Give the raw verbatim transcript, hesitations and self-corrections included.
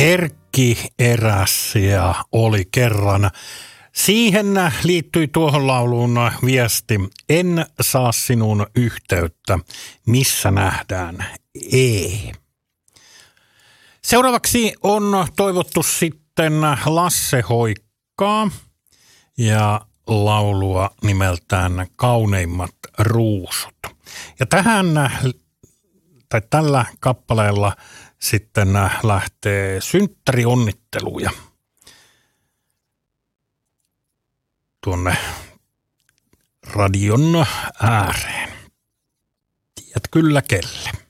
Erkki eräs ja oli kerran. Siihen liittyi tuohon lauluun viesti, en saa sinun yhteyttä, missä nähdään ei. Seuraavaksi on toivottu sitten Lasse Hoikkaa ja laulua nimeltään Kauneimmat ruusut. Ja tähän, tai tällä kappaleella sitten lähtee synttärionnitteluja tuonne radion ääreen. Tiedät kyllä kelle.